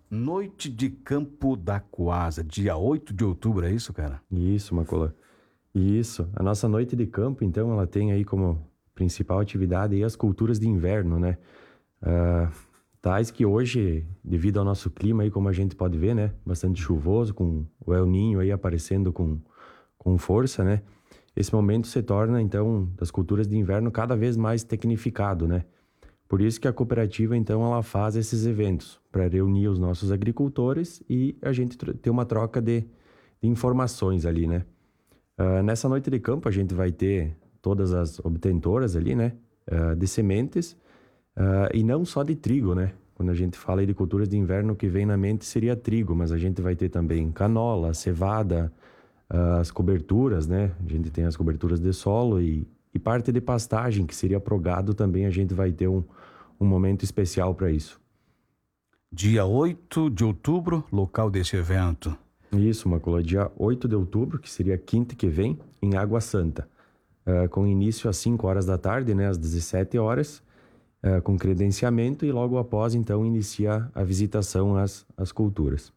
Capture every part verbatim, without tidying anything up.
Noite de Campo da Coasa, dia oito de outubro, é isso, cara? Isso, Macola. Isso. A nossa noite de campo, então, ela tem aí como principal atividade aí as culturas de inverno, né? Ah, tais que hoje, devido ao nosso clima aí, como a gente pode ver, né? Bastante chuvoso, com o El Niño aí aparecendo com, com força, né? Esse momento se torna, então, das culturas de inverno cada vez mais tecnificado, né? Por isso que a cooperativa, então, ela faz esses eventos para reunir os nossos agricultores e a gente tr- ter uma troca de, de informações ali, né? Ah, nessa noite de campo, a gente vai ter todas as obtentoras ali, né? Ah, de sementes, ah, e não só de trigo, né? Quando a gente fala aí de culturas de inverno, o que vem na mente seria trigo, mas a gente vai ter também canola, cevada, ah, as coberturas, né? A gente tem as coberturas de solo e, e parte de pastagem, que seria pro gado também, a gente vai ter um, um momento especial para isso. Dia oito de outubro, local desse evento. Isso, Macula, dia oito de outubro, que seria quinta que vem, em Água Santa. Ah, com início às cinco horas da tarde, né, às dezessete horas, ah, com credenciamento e logo após, então, inicia a visitação às, às culturas.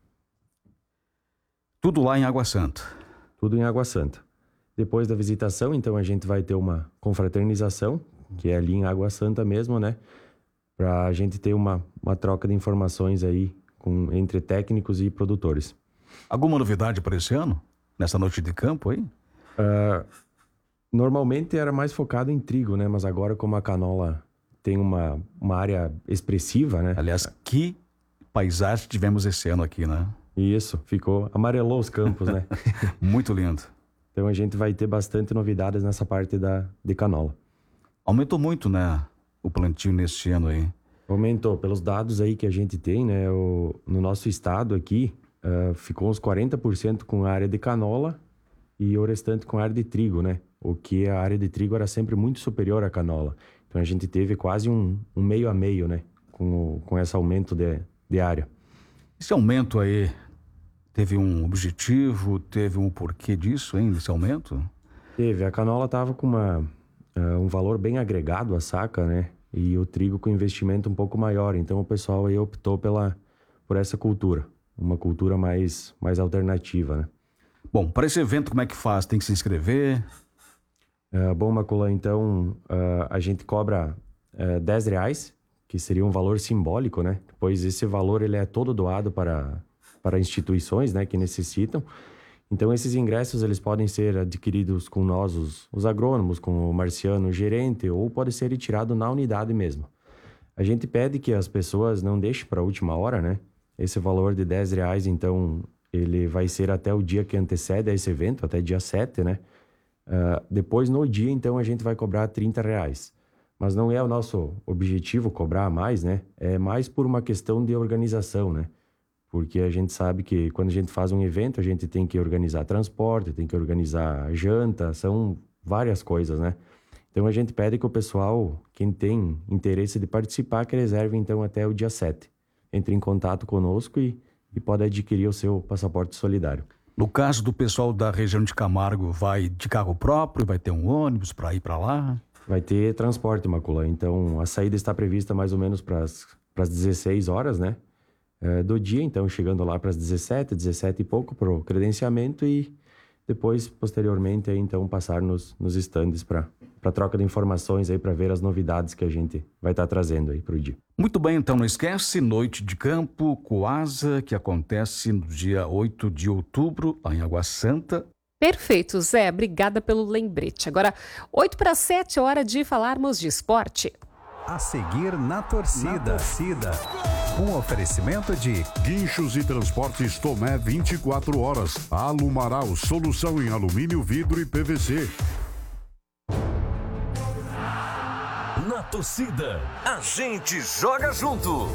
Tudo lá em Água Santa. Tudo em Água Santa. Depois da visitação, então, a gente vai ter uma confraternização, que é ali em Água Santa mesmo, né? Para a gente ter uma, uma troca de informações aí com, entre técnicos e produtores. Alguma novidade para esse ano? Nessa noite de campo aí? Ah, normalmente era mais focado em trigo, né? Mas agora, como a canola tem uma, uma área expressiva, né? Aliás, que paisagem tivemos esse ano aqui, né? Isso, ficou, amarelou os campos, né? Muito lindo. Então a gente vai ter bastante novidades nessa parte da, de canola. Aumentou muito, né, o plantio neste ano aí. Aumentou, pelos dados aí que a gente tem, né? O, no nosso estado aqui, ah, ficou uns quarenta por cento com a área de canola e o restante com a área de trigo, né? O que a área de trigo era sempre muito superior à canola. Então a gente teve quase um, um meio a meio, né? Com, o, com esse aumento de, de área. Esse aumento aí teve um objetivo, teve um porquê disso, hein, desse aumento? Teve, a canola estava com uma, ah, um valor bem agregado à saca, né? E o trigo com investimento um pouco maior. Então o pessoal aí optou pela, por essa cultura. Uma cultura mais, mais alternativa, né? Bom, para esse evento como é que faz? Tem que se inscrever? Ah, bom, Macula, então ah, a gente cobra ah, dez reais, que seria um valor simbólico, né? Pois esse valor ele é todo doado para, para instituições, né, que necessitam. Então esses ingressos eles podem ser adquiridos com nós, os, os agrônomos, com o Marciano, o gerente, ou pode ser retirado na unidade mesmo. A gente pede que as pessoas não deixem para a última hora, né? Esse valor de dez reais, então, ele vai ser até o dia que antecede a esse evento, até dia sete, né? Ah, depois, no dia, então, a gente vai cobrar trinta reais. Mas não é o nosso objetivo cobrar mais, né? É mais por uma questão de organização, né? Porque a gente sabe que quando a gente faz um evento, a gente tem que organizar transporte, tem que organizar janta, são várias coisas, né? Então a gente pede que o pessoal, quem tem interesse de participar, que reserve então até o dia sete. Entre em contato conosco e, e pode adquirir o seu passaporte solidário. No caso do pessoal da região de Camargo, vai de carro próprio, vai ter um ônibus para ir para lá? Vai ter transporte, Macula. Então a saída está prevista mais ou menos para as dezesseis horas, né? É, do dia, então chegando lá para as dezessete, dezessete e pouco para o credenciamento e depois, posteriormente, aí, então passar nos, nos estandes para para troca de informações aí para ver as novidades que a gente vai estar trazendo aí para o dia. Muito bem, então não esquece, Noite de Campo, Coasa, que acontece no dia oito de outubro, lá em Água Santa. Perfeito, Zé. Obrigada pelo lembrete. Agora, oito para sete, hora de falarmos de esporte. A seguir na torcida. Na torcida. Um oferecimento de Guinchos e Transportes Tomé vinte e quatro horas. Alumaral, solução em alumínio, vidro e P V C. Na torcida, a gente joga junto.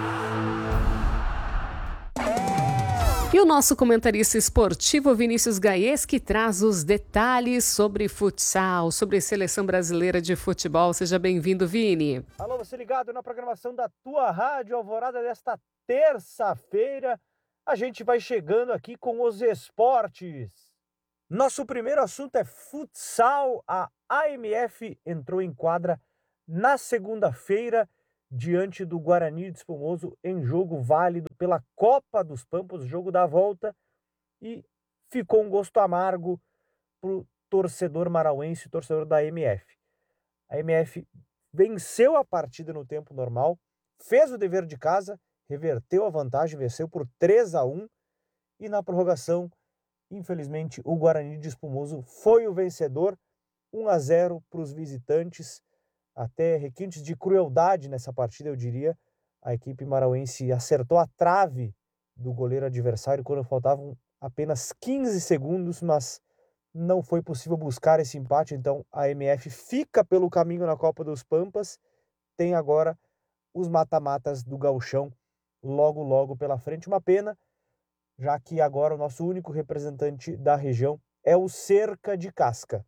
E o nosso comentarista esportivo Vinícius Gaes, que traz os detalhes sobre futsal, sobre seleção brasileira de futebol. Seja bem-vindo, Vini. Alô, você ligado na programação da tua Rádio Alvorada desta terça-feira. A gente vai chegando aqui com os esportes. Nosso primeiro assunto é futsal. A A M F entrou em quadra na segunda-feira diante do Guarani de Espumoso em jogo válido pela Copa dos Pampas, jogo da volta, e ficou um gosto amargo para o torcedor marauense, torcedor da M F. A M F venceu a partida no tempo normal, fez o dever de casa, reverteu a vantagem, venceu por três a um, e na prorrogação, infelizmente, o Guarani de Espumoso foi o vencedor, um a zero para os visitantes, até requintes de crueldade nessa partida, eu diria. A equipe marauense acertou a trave do goleiro adversário quando faltavam apenas quinze segundos, mas não foi possível buscar esse empate, então a M F fica pelo caminho na Copa dos Pampas, tem agora os mata-matas do Gauchão logo, logo pela frente. Uma pena, já que agora o nosso único representante da região é o Cerca de Casca.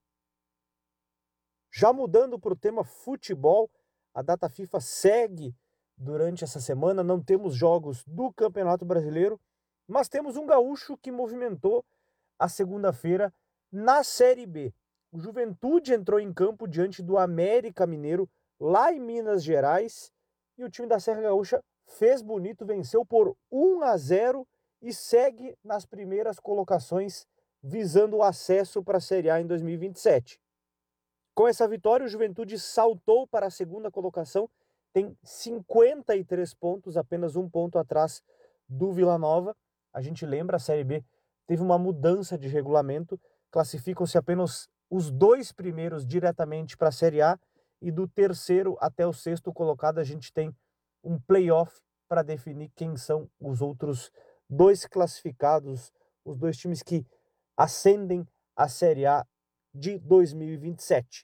Já mudando para o tema futebol, a data FIFA segue durante essa semana, não temos jogos do Campeonato Brasileiro, mas temos um gaúcho que movimentou a segunda-feira na Série B. O Juventude entrou em campo diante do América Mineiro, lá em Minas Gerais, e o time da Serra Gaúcha fez bonito, venceu por um a zero e segue nas primeiras colocações, visando o acesso para a Série A em dois mil e vinte e sete. Com essa vitória, o Juventude saltou para a segunda colocação, tem cinquenta e três pontos, apenas um ponto atrás do Vila Nova. A gente lembra, a Série B teve uma mudança de regulamento, classificam-se apenas os dois primeiros diretamente para a Série A, e do terceiro até o sexto colocado a gente tem um play-off para definir quem são os outros dois classificados, os dois times que ascendem à Série A de dois mil e vinte e sete.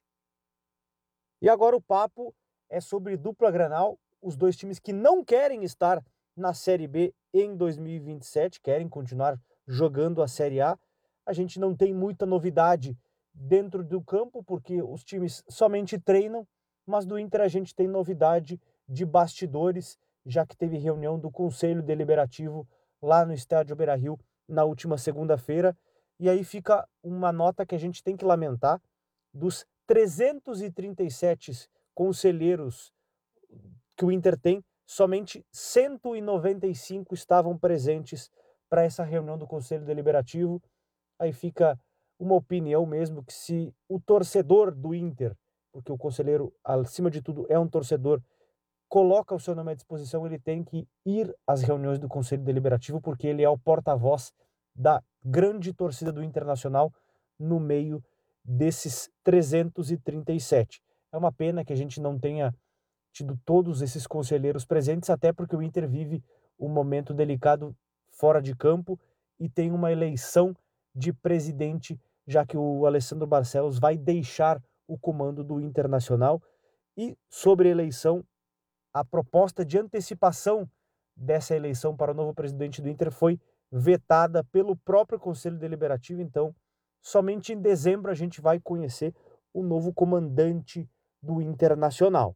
E agora o papo é sobre dupla Granal, os dois times que não querem estar na Série B em dois mil e vinte e sete, querem continuar jogando a Série A. A gente não tem muita novidade dentro do campo, porque os times somente treinam, mas do Inter a gente tem novidade de bastidores, já que teve reunião do Conselho Deliberativo lá no Estádio Beira-Rio na última segunda-feira, e aí fica uma nota que a gente tem que lamentar: dos trezentos e trinta e sete conselheiros que o Inter tem, somente cento e noventa e cinco estavam presentes para essa reunião do Conselho Deliberativo. Aí fica uma opinião mesmo que, se o torcedor do Inter, porque o conselheiro, acima de tudo, é um torcedor, coloca o seu nome à disposição, ele tem que ir às reuniões do Conselho Deliberativo, porque ele é o porta-voz da grande torcida do Internacional no meio desses trezentos e trinta e sete. É uma pena que a gente não tenha tido todos esses conselheiros presentes, até porque o Inter vive um momento delicado fora de campo e tem uma eleição de presidente, já que o Alessandro Barcelos vai deixar o comando do Internacional. E sobre a eleição, a proposta de antecipação dessa eleição para o novo presidente do Inter foi vetada pelo próprio Conselho Deliberativo, então somente em dezembro a gente vai conhecer o novo comandante do Internacional.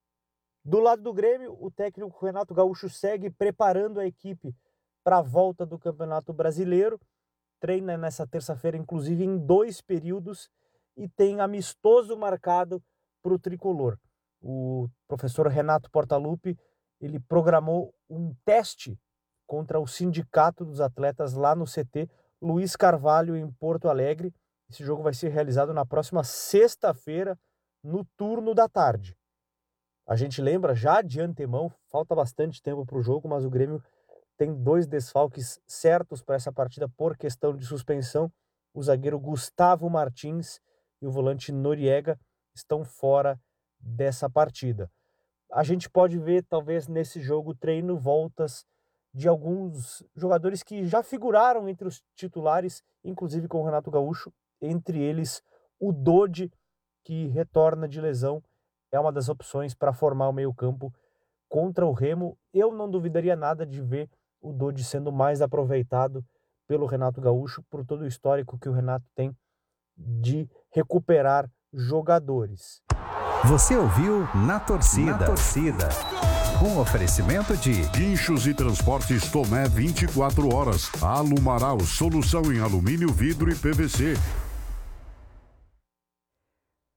Do lado do Grêmio, o técnico Renato Gaúcho segue preparando a equipe para a volta do Campeonato Brasileiro, treina nessa terça-feira, inclusive, em dois períodos, e tem amistoso marcado para o tricolor. O professor Renato Portaluppi, ele programou um teste contra o Sindicato dos Atletas lá no C T Luiz Carvalho, em Porto Alegre. Esse jogo vai ser realizado na próxima sexta-feira, no turno da tarde. A gente lembra já de antemão, falta bastante tempo para o jogo, mas o Grêmio tem dois desfalques certos para essa partida por questão de suspensão. O zagueiro Gustavo Martins e o volante Noriega estão fora dessa partida. A gente pode ver, talvez, nesse jogo, treino, voltas de alguns jogadores que já figuraram entre os titulares, inclusive com o Renato Gaúcho, entre eles o Dodi, que retorna de lesão, é uma das opções para formar o meio-campo contra o Remo. Eu não duvidaria nada de ver o Dodi sendo mais aproveitado pelo Renato Gaúcho, por todo o histórico que o Renato tem de recuperar jogadores. Você ouviu Na Torcida. Na Torcida. Um oferecimento de Guinchos e Transportes Tomé vinte e quatro horas. Alumaral, solução em alumínio, vidro e P V C.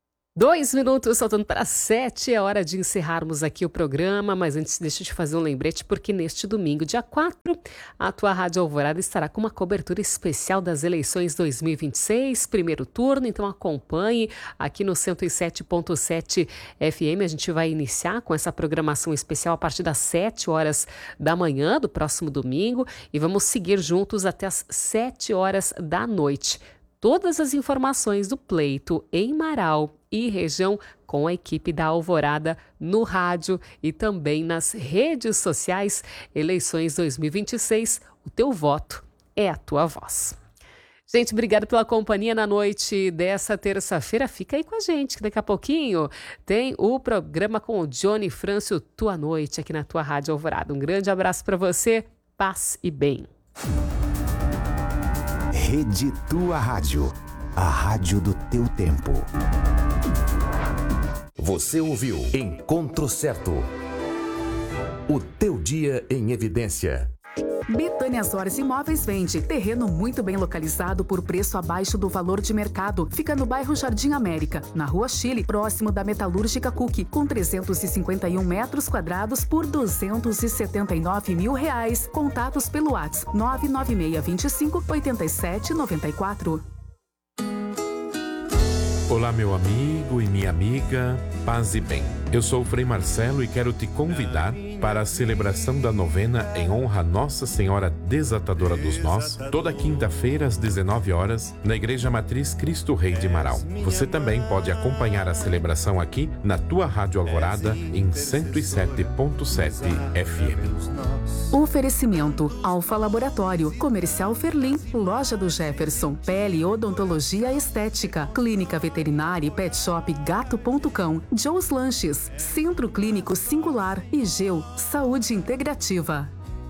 Dois minutos, faltando para sete, é hora de encerrarmos aqui o programa, mas antes deixa eu te fazer um lembrete, porque neste domingo, dia quatro, a tua Rádio Alvorada estará com uma cobertura especial das eleições dois mil e vinte e seis, primeiro turno, então acompanhe aqui no cento e sete ponto sete F M, a gente vai iniciar com essa programação especial a partir das sete horas da manhã do próximo domingo e vamos seguir juntos até as sete horas da noite. Todas as informações do pleito em Marau e região com a equipe da Alvorada no rádio e também nas redes sociais. Eleições dois mil e vinte e seis, o teu voto é a tua voz. Gente, obrigado pela companhia na noite dessa terça-feira. Fica aí com a gente, que daqui a pouquinho tem o programa com o Johnny Frâncio, Tua Noite, aqui na tua Rádio Alvorada. Um grande abraço para você, paz e bem. Rede Tua Rádio, a rádio do teu tempo. Você ouviu Encontro Certo. O teu dia em evidência. Betânia Soares Imóveis vende terreno muito bem localizado por preço abaixo do valor de mercado. Fica no bairro Jardim América, na Rua Chile, próximo da Metalúrgica Cook, com trezentos e cinquenta e um metros quadrados por duzentos e setenta e nove mil reais. Contatos pelo WhatsApp nove nove seis dois cinco oito sete nove quatro. Olá, meu amigo e minha amiga, paz e bem. Eu sou o Frei Marcelo e quero te convidar para a celebração da novena em honra a Nossa Senhora Desatadora dos Nós, toda quinta-feira às dezenove horas, na Igreja Matriz Cristo Rei de Marau. Você também pode acompanhar a celebração aqui na tua Rádio Alvorada em cento e sete ponto sete F M. Oferecimento: Alfa Laboratório, Comercial Ferlim, Loja do Jefferson, Pele Odontologia Estética, Clínica Veterinária e Pet Shop Gato ponto cão, Joe's Lanches, Centro Clínico Singular e Geu Saúde Integrativa.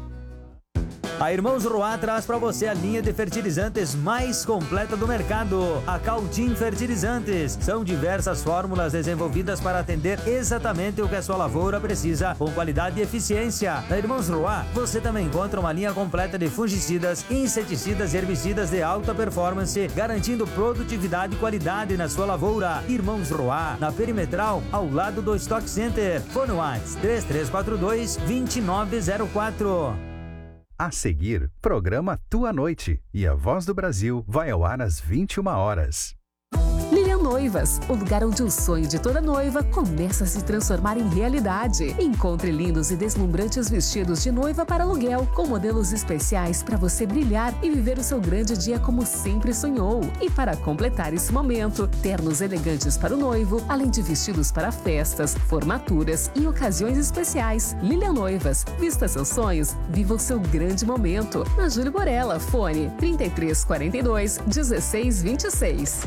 A Irmãos Roá traz para você a linha de fertilizantes mais completa do mercado, a Caldin Fertilizantes. São diversas fórmulas desenvolvidas para atender exatamente o que a sua lavoura precisa, com qualidade e eficiência. Na Irmãos Roá, você também encontra uma linha completa de fungicidas, inseticidas e herbicidas de alta performance, garantindo produtividade e qualidade na sua lavoura. Irmãos Roá, na Perimetral, ao lado do Stock Center. Fone WhatsApp três três quatro dois, dois nove zero quatro. A seguir, programa Tua Noite. E a Voz do Brasil vai ao ar às vinte e uma horas. Lilian Noivas, o lugar onde o sonho de toda noiva começa a se transformar em realidade. Encontre lindos e deslumbrantes vestidos de noiva para aluguel, com modelos especiais para você brilhar e viver o seu grande dia como sempre sonhou. E para completar esse momento, ternos elegantes para o noivo, além de vestidos para festas, formaturas e ocasiões especiais. Lilian Noivas, vista seus sonhos, viva o seu grande momento. Na Júlio Borella, fone trinta e três quarenta e dois, dezesseis vinte e seis.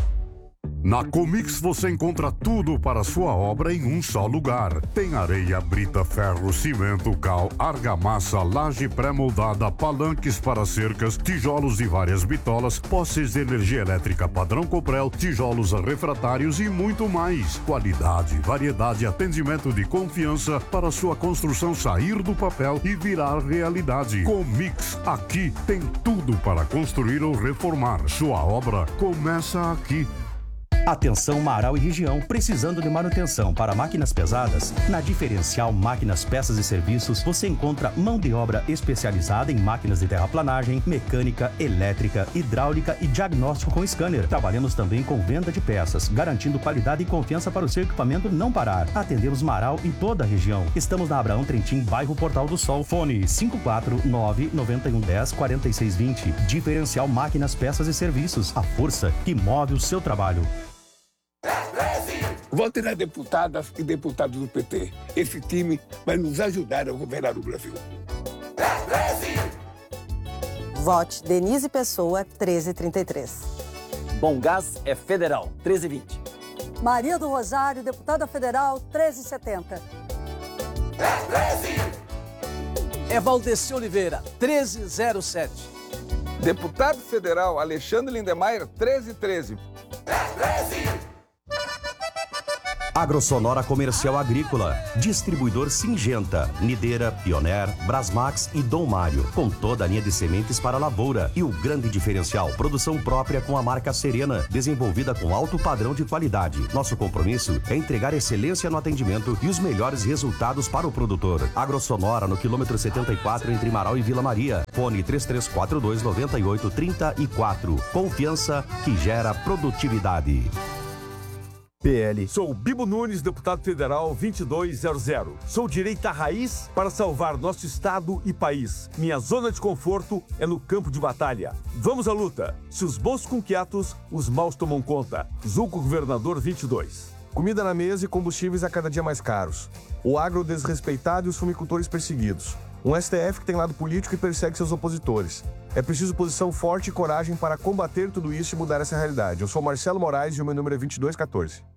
Na Comix você encontra tudo para sua obra em um só lugar. Tem areia, brita, ferro, cimento, cal, argamassa, laje pré-moldada, palanques para cercas, tijolos de várias bitolas, postes de energia elétrica padrão Coprel, tijolos refratários e muito mais. Qualidade, variedade e atendimento de confiança para sua construção sair do papel e virar realidade. Comix, aqui tem tudo para construir ou reformar. Sua obra começa aqui. Atenção Marau e região, precisando de manutenção para máquinas pesadas? Na Diferencial Máquinas, Peças e Serviços, você encontra mão de obra especializada em máquinas de terraplanagem, mecânica, elétrica, hidráulica e diagnóstico com scanner. Trabalhamos também com venda de peças, garantindo qualidade e confiança para o seu equipamento não parar. Atendemos Marau e toda a região. Estamos na Abraão Trentin, bairro Portal do Sol. Fone cinco quatro nove, nove um um zero, quatro seis dois zero. Diferencial Máquinas, Peças e Serviços. A força que move o seu trabalho. Vote nas deputadas e deputados do P T. Esse time vai nos ajudar a governar o Brasil. Vote Denise Pessoa, treze trinta e três. Bom Gás é federal, treze vinte. Maria do Rosário, deputada federal, treze setenta. É Valdeci Oliveira, treze zero sete. Deputado federal Alexandre Lindemeyer, treze treze. AgroSonora Comercial Agrícola, distribuidor Singenta, Nideira, Pioneer, Brasmax e Dom Mário, com toda a linha de sementes para a lavoura e o grande diferencial, produção própria com a marca Serena, desenvolvida com alto padrão de qualidade. Nosso compromisso é entregar excelência no atendimento e os melhores resultados para o produtor. AgroSonora no quilômetro setenta e quatro entre Marau e Vila Maria. Fone três três quatro dois nove oito três quatro. Confiança que gera produtividade. P L. Sou Bibo Nunes, deputado federal vinte e dois zero zero. Sou direita raiz para salvar nosso estado e país. Minha zona de conforto é no campo de batalha. Vamos à luta. Se os bons com quietos, os maus tomam conta. Zulco Governador vinte e dois. Comida na mesa e combustíveis a cada dia mais caros. O agro desrespeitado e os fumicultores perseguidos. Um S T F que tem lado político e persegue seus opositores. É preciso posição forte e coragem para combater tudo isso e mudar essa realidade. Eu sou Marcelo Moraes e o meu número é vinte e dois quatorze.